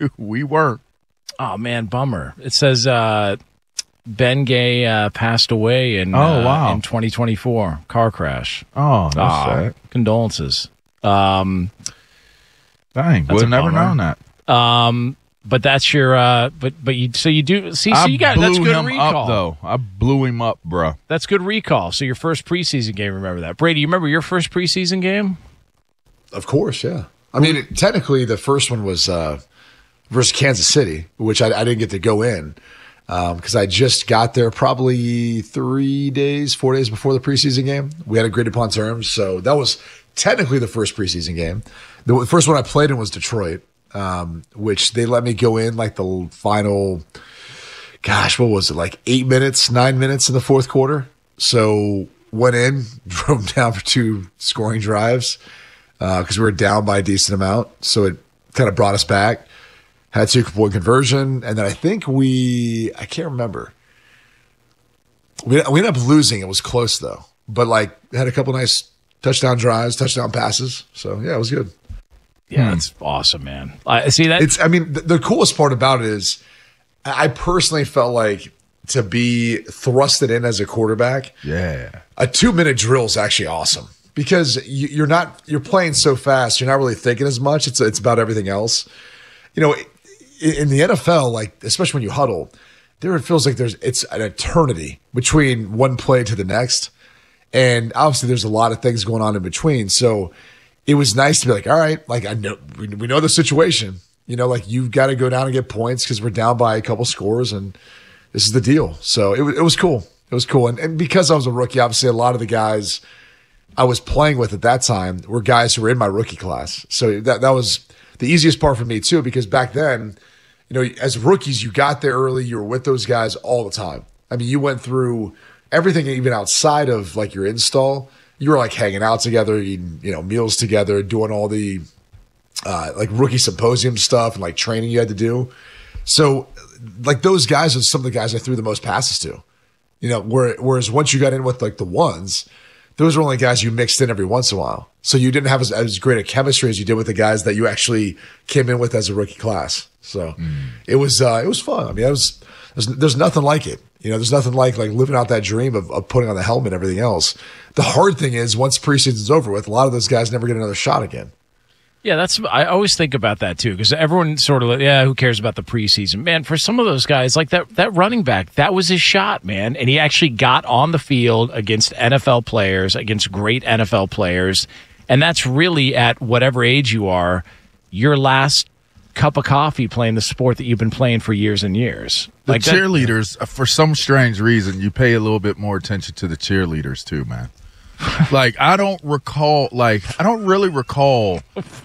We weren't. Oh, man, bummer. It says Ben Gay passed away in 2024. Car crash. Oh, that's sad. Condolences. Dang, would have never known that. But that's your but you so you do see so you got that's good him recall up, though. I blew him up, bro. That's good recall. So your first preseason game, remember that. Brady, you remember your first preseason game? Of course, yeah. I mean, technically the first one was versus Kansas City, which I didn't get to go in because I just got there probably 4 days before the preseason game. We had agreed upon terms, so that was technically the first preseason game. The first one I played in was Detroit, which they let me go in like the final, what was it, like 9 minutes in the fourth quarter. So went in, drove down for 2 scoring drives because we were down by a decent amount. So it kind of brought us back. Had 2-point conversion, and then I think I can't remember. We ended up losing. It was close, though. But, had a couple nice touchdown drives, touchdown passes. So, yeah, it was good. Yeah, that's awesome, man. See that? The coolest part about it is I personally felt like to be thrusted in as a quarterback, a 2-minute drill is actually awesome because you're playing so fast, you're not really thinking as much. It's about everything else. You know, in the NFL, especially when you huddle, it feels like it's an eternity between one play to the next. And obviously there's a lot of things going on in between. So it was nice to be like, all right, I know we know the situation. You know, you've got to go down and get points because we're down by a couple scores and this is the deal. So it was cool. It was cool. And because I was a rookie, obviously a lot of the guys I was playing with at that time were guys who were in my rookie class. So that was the easiest part for me too, because back then, as rookies, you got there early. You were with those guys all the time. I mean, you went through everything, even outside of your install. You were hanging out together, eating meals together, doing all the rookie symposium stuff and training you had to do. So those guys are some of the guys I threw the most passes to. Whereas once you got in with the ones, those were only guys you mixed in every once in a while. So you didn't have as great a chemistry as you did with the guys that you actually came in with as a rookie class. So it was fun. I mean, there's nothing like it. There's nothing like living out that dream of putting on the helmet and everything else. The hard thing is once preseason's over with, a lot of those guys never get another shot again. Yeah, I always think about that too, because everyone sort of who cares about the preseason? Man, for some of those guys, that running back, that was his shot, man. And he actually got on the field against NFL players, against great NFL players. And that's really, at whatever age you are, your last cup of coffee playing the sport that you've been playing for years and years. The cheerleaders, for some strange reason, you pay a little bit more attention to the cheerleaders too, man. I don't really recall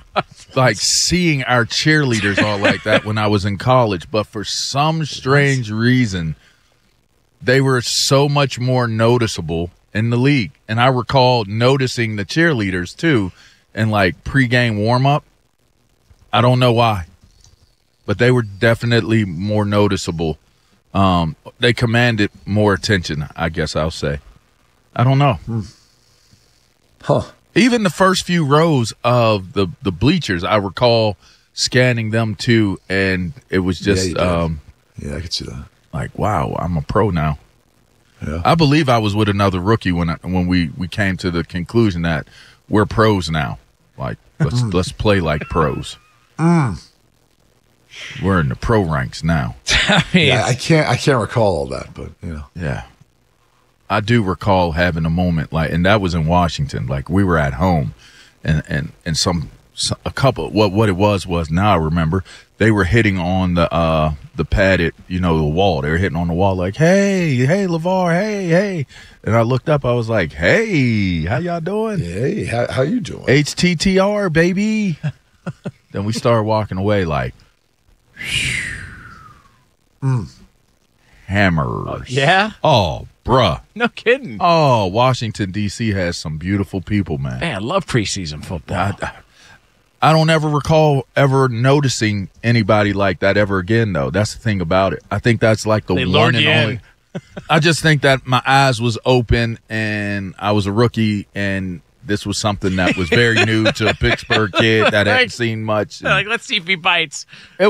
seeing our cheerleaders all like that when I was in college, but for some strange reason, they were so much more noticeable in the league. And I recall noticing the cheerleaders too in pregame warm up. I don't know why, but they were definitely more noticeable. They commanded more attention, I guess I'll say. I don't know. Huh. Even the first few rows of the bleachers, I recall scanning them too, and it was just yeah, I could see that. Wow, I'm a pro now. Yeah. I believe I was with another rookie when we came to the conclusion that we're pros now. Let's play like pros. We're in the pro ranks now. I mean, I can't recall all that, but Yeah. I do recall having a moment and that was in Washington. We were at home and a couple, what it was now I remember, they were hitting on the padded, the wall. They were hitting on the wall hey, LeVar, hey. And I looked up, I was like, hey, how y'all doing? Hey, how you doing? HTTR, baby. Then we started walking away hammers. Yeah? Oh, bruh. No kidding. Oh, Washington, D.C. has some beautiful people, man. Man, I love preseason football. I don't ever recall ever noticing anybody like that ever again, though. That's the thing about it. I think that's the one and only. I just think that my eyes was open and I was a rookie and this was something that was very new to a Pittsburgh kid that hadn't seen much. Let's see if he bites.